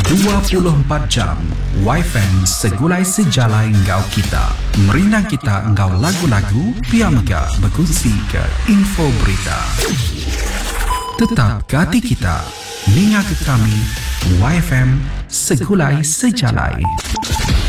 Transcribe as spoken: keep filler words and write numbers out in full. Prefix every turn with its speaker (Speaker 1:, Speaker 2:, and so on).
Speaker 1: dua puluh empat jam Y F M segulai sejalai ngau kita. Merinang kita ngau lagu-lagu, pia mega berkongsi ke info berita. Tetap ke hati kita, ninga ke kami Y F M segulai sejalai.